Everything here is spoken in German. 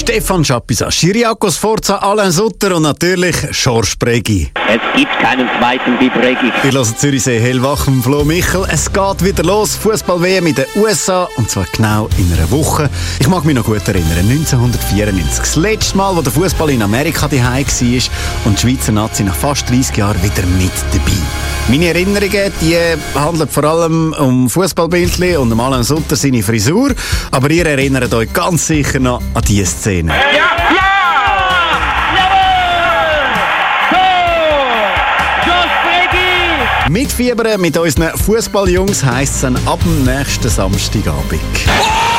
Stefan Chapuisat, Chiriaco Sforza, Alain Sutter und natürlich Georges Pregui. Es gibt keinen zweiten wie Pregui. Wir hören Zürichsee hellwach vom Flo Michel. Es geht wieder los, Fußball-WM in den USA, und zwar genau in einer Woche. Ich mag mich noch gut erinnern, 1994, das letzte Mal, wo der Fußball in Amerika daheim war und die Schweizer Nazi nach fast 30 Jahren wieder mit dabei. Meine Erinnerungen, die handeln vor allem um Fußballbildchen und um Alain Sutter seine Frisur, aber ihr erinnert euch ganz sicher noch an diese Szene. Mitfiebern mit unseren Fußballjungs heisst es dann ab dem nächsten Samstagabend.